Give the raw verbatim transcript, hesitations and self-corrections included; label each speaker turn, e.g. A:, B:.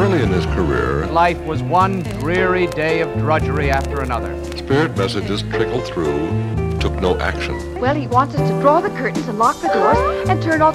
A: Early in his career,
B: life was one dreary day of drudgery after another.
A: Spirit messages trickled through, took no action.
C: Well, he wants us to draw the curtains and lock the doors and turn off